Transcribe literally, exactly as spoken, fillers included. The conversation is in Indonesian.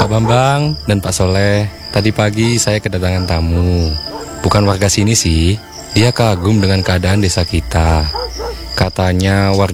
Pak Bambang dan Pak Soleh, tadi pagi saya kedatangan tamu. Bukan warga sini sih, dia kagum dengan keadaan desa kita. Katanya warga